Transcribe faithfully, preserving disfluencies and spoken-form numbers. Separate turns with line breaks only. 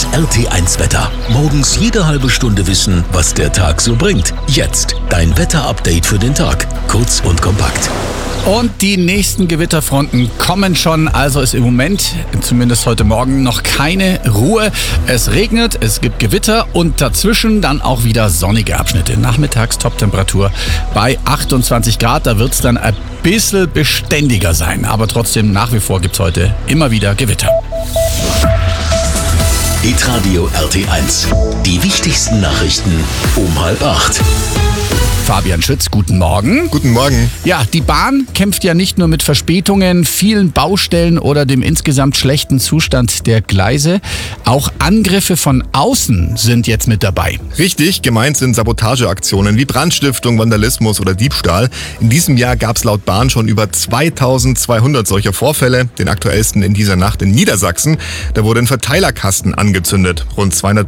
R T eins Wetter. Morgens jede halbe Stunde wissen, was der Tag so bringt. Jetzt dein Wetterupdate für den Tag. Kurz und kompakt.
Und die nächsten Gewitterfronten kommen schon, also ist im Moment, zumindest heute Morgen, noch keine Ruhe. Es regnet, es gibt Gewitter und dazwischen dann auch wieder sonnige Abschnitte. Nachmittags Toptemperatur bei achtundzwanzig Grad, da wird es dann ein bisschen beständiger sein. Aber trotzdem, nach wie vor gibt es heute immer wieder Gewitter.
Hitradio R T eins. Die wichtigsten Nachrichten um halb acht.
Fabian Schütz, guten Morgen.
Guten Morgen.
Ja, die Bahn kämpft ja nicht nur mit Verspätungen, vielen Baustellen oder dem insgesamt schlechten Zustand der Gleise. Auch Angriffe von außen sind jetzt mit dabei.
Richtig, gemeint sind Sabotageaktionen wie Brandstiftung, Vandalismus oder Diebstahl. In diesem Jahr gab es laut Bahn schon über zweitausendzweihundert solcher Vorfälle. Den aktuellsten in dieser Nacht in Niedersachsen. Da wurde ein Verteilerkasten angezündet. Rund zweihundert